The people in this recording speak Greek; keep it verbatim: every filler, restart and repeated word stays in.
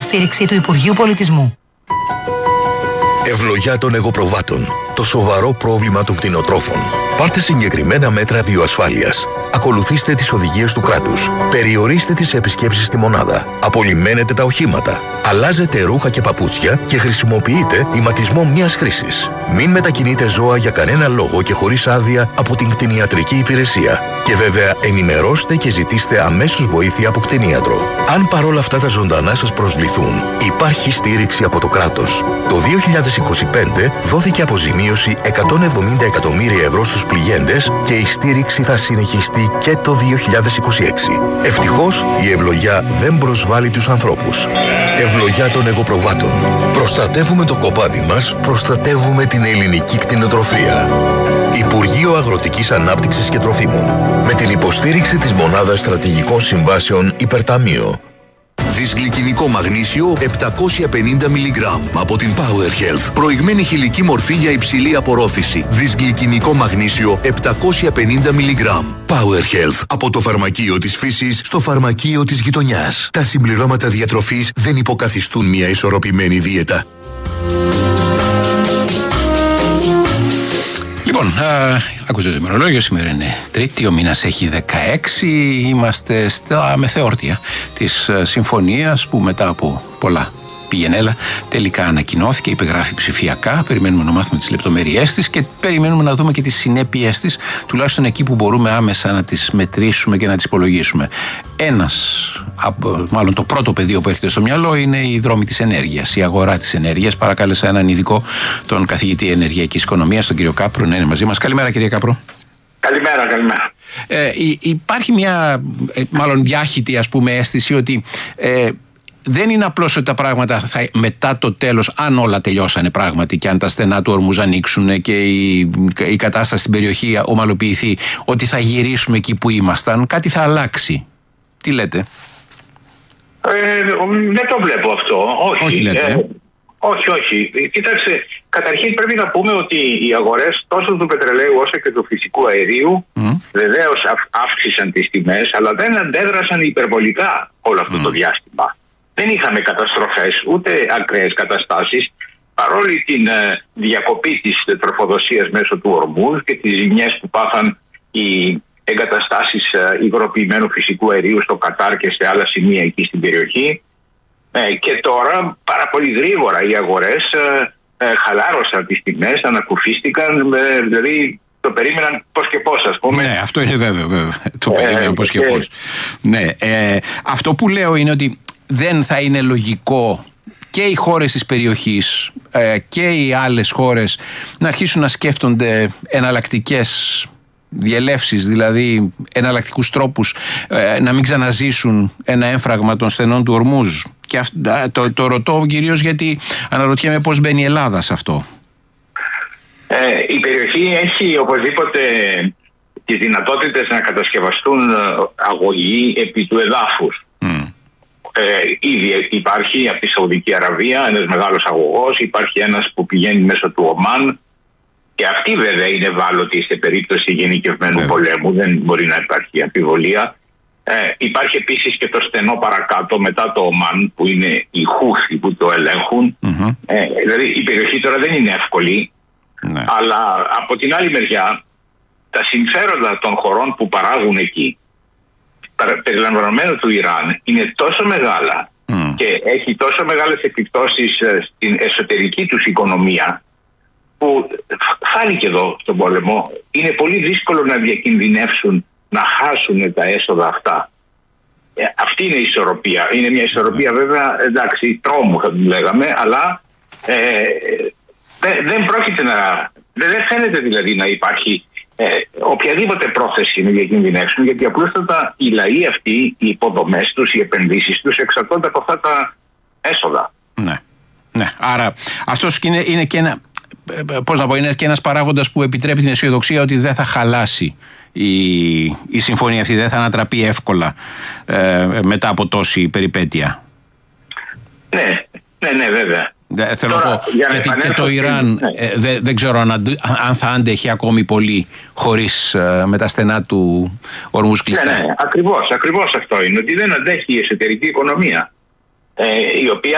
υποστήριξη του Υπουργείου Πολιτισμού. Ευλογιά των εγωπροβάτων. Το σοβαρό πρόβλημα των κτηνοτρόφων. Πάρτε συγκεκριμένα μέτρα βιοασφάλειας. Ακολουθήστε τις οδηγίες του κράτους. Περιορίστε τις επισκέψεις στη μονάδα. Απολυμμένετε τα οχήματα. Αλλάζετε ρούχα και παπούτσια και χρησιμοποιείτε ηματισμό μιας χρήσης. Μην μετακινείτε ζώα για κανένα λόγο και χωρίς άδεια από την κτηνιατρική υπηρεσία. Και βέβαια ενημερώστε και ζητήστε αμέσως βοήθεια από κτηνίατρο. Αν παρόλα αυτά τα ζωντανά σας προσβληθούν, υπάρχει στήριξη από το κράτος. Το δύο χιλιάδες είκοσι πέντε δόθηκε αποζημίωση εκατόν εβδομήντα εκατομμύρια ευρώ στους πληγέντες και η στήριξη θα συνεχιστεί και το δύο χιλιάδες είκοσι έξι. Ευτυχώς η ευλογιά δεν προσβάλλει τους ανθρώπους. Ευλογιά των εγωπροβάτων. Προστατεύουμε το κοπάδι μας, προστατεύουμε την ελληνική κτηνοτροφία. Υπουργείο Αγροτικής Ανάπτυξης και Τροφίμων. Με την υποστήριξη της Μονάδας Στρατηγικών Συμβάσεων Υπερταμείο. Δυσγλυκινικό μαγνήσιο επτακόσια πενήντα μιλιγκράμμ από την Power Health. Προηγμένη χηλική μορφή για υψηλή απορρόφηση. Δυσγλυκινικό μαγνήσιο επτακόσια πενήντα μιλιγκράμμ. Power Health. Από το φαρμακείο της φύσης στο φαρμακείο της γειτονιάς. Τα συμπληρώματα διατροφής δεν υποκαθιστούν μια ισορροπημένη δίαιτα. Λοιπόν, α, ακούτε το ημερολόγιο, σήμερα είναι Τρίτη, ο μήνας έχει δεκαέξι, είμαστε στα μεθεόρτια της συμφωνίας που μετά από πολλά πηγενέλα τελικά ανακοινώθηκε, υπεγράφει ψηφιακά, περιμένουμε να μάθουμε τις λεπτομέρειές της και περιμένουμε να δούμε και τις συνέπειες της, τουλάχιστον εκεί που μπορούμε άμεσα να τις μετρήσουμε και να τις υπολογίσουμε. Ένας, μάλλον το πρώτο πεδίο που έρχεται στο μυαλό είναι η δρόμη της ενέργειας, η αγορά της ενέργειας. Παρακάλεσα έναν ειδικό, τον καθηγητή ενεργειακής οικονομίας, τον κύριο Κάπρο, να είναι μαζί μας. Καλημέρα, κύριε Κάπρο. Καλημέρα, καλημέρα. Ε, υπάρχει μια, μάλλον διάχυτη ας πούμε αίσθηση ότι ε, δεν είναι απλώς ότι τα πράγματα θα, μετά το τέλος, αν όλα τελειώσανε πράγματι και αν τα στενά του Ορμούζ ανοίξουν και η, η κατάσταση στην περιοχή ομαλοποιηθεί, ότι θα γυρίσουμε εκεί που ήμασταν, κάτι θα αλλάξει. Τι λέτε? Ε, δεν το βλέπω αυτό. Όχι, όχι λέτε. Ε, όχι, όχι. Κοίταξε, καταρχήν πρέπει να πούμε ότι οι αγορές τόσο του πετρελαίου όσο και του φυσικού αερίου mm. βεβαίως αύξησαν τις τιμές, αλλά δεν αντέδρασαν υπερβολικά όλο αυτό mm. το διάστημα. Δεν είχαμε καταστροφές, ούτε ακραίες καταστάσεις, παρόλη την ε, διακοπή της τροφοδοσίας μέσω του Ορμούζ και τις ζημιές που πάθαν οι εγκαταστάσεις ε, υγροποιημένου φυσικού αερίου στο Κατάρ και σε άλλα σημεία εκεί στην περιοχή. Ε, και τώρα πάρα πολύ γρήγορα οι αγορές ε, ε, χαλάρωσαν τις τιμές, ανακουφίστηκαν, ε, δηλαδή το περίμεναν πώς και πώς, ας πούμε. Ναι, αυτό είναι βέβαιο, βέβαια. Το περίμεναν ε, πώς και, και πώς. Ναι, ε, αυτό που λέω είναι ότι δεν θα είναι λογικό και οι χώρες της περιοχής ε, και οι άλλες χώρες να αρχίσουν να σκέφτονται εναλλακτικές διελεύσεις, δηλαδή εναλλακτικούς τρόπους, ε, να μην ξαναζήσουν ένα έμφραγμα των στενών του Ορμούζ. Και αυτό, το, το ρωτώ κυρίως γιατί αναρωτιέμαι πώς μπαίνει η Ελλάδα σε αυτό. Ε, η περιοχή έχει οπωσδήποτε τις δυνατότητες να κατασκευαστούν αγωγοί επί του εδάφους. Mm. Ε, ήδη υπάρχει από τη Σαουδική Αραβία ένας μεγάλος αγωγός, υπάρχει ένας που πηγαίνει μέσω του Ομάν και αυτή βέβαια είναι ευάλωτη σε περίπτωση γενικευμένου yeah. πολέμου, δεν μπορεί να υπάρχει αμφιβολία. Ε, υπάρχει επίσης και το στενό παρακάτω μετά το Ομάν που είναι οι Χούθι που το ελέγχουν. Mm-hmm. Ε, δηλαδή η περιοχή τώρα δεν είναι εύκολη, yeah. αλλά από την άλλη μεριά τα συμφέροντα των χωρών που παράγουν εκεί, περιλαμβανομένου του Ιράν, είναι τόσο μεγάλα mm. και έχει τόσο μεγάλες επιπτώσεις στην εσωτερική τους οικονομία που φάνηκε εδώ στον πόλεμο, είναι πολύ δύσκολο να διακινδυνεύσουν να χάσουν τα έσοδα αυτά. Ε, αυτή είναι η ισορροπία. Είναι μια ισορροπία βέβαια, εντάξει, τρόμου θα την λέγαμε, αλλά ε, δεν, δεν πρόκειται να... Δεν φαίνεται δηλαδή να υπάρχει Ε, οποιαδήποτε πρόθεση να διακινδυνεύσουν, γιατί απλούστατα οι λαοί αυτοί, οι υποδομές τους, οι επενδύσεις τους εξαρτώνται από αυτά τα έσοδα. Ναι, ναι. Άρα αυτός είναι, είναι και ένα, πώς να πω, είναι και ένας παράγοντας που επιτρέπει την αισιοδοξία ότι δεν θα χαλάσει η, η συμφωνία αυτή, δεν θα ανατραπεί εύκολα ε, μετά από τόση περιπέτεια. Ναι, ναι, ναι, βέβαια. Δε, θέλω Τώρα, να πω, για γιατί και το Ιράν ναι. ε, δε, δεν ξέρω αν, αν θα άντεχε ακόμη πολύ χωρίς ε, με τα στενά του Ορμούζ κλειστά. Ναι, ναι, ακριβώς, ακριβώς αυτό είναι, ότι δεν αντέχει η εσωτερική οικονομία, ε, η οποία